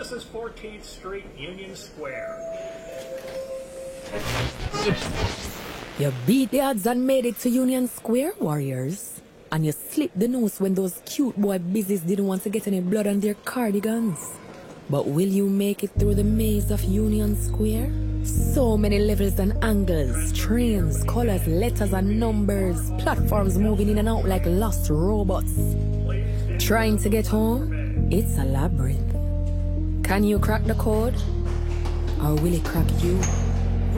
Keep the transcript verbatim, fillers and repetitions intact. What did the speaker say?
This is fourteenth Street, Union Square. You beat the odds and made it to Union Square, warriors. And you slipped the noose when those cute boy busies didn't want to get any blood on their cardigans. But will you make it through the maze of Union Square? So many levels and angles, trains, colors, letters and numbers, platforms moving in and out like lost robots. Trying to get home? It's a labyrinth. Can you crack the code? Or will it crack you?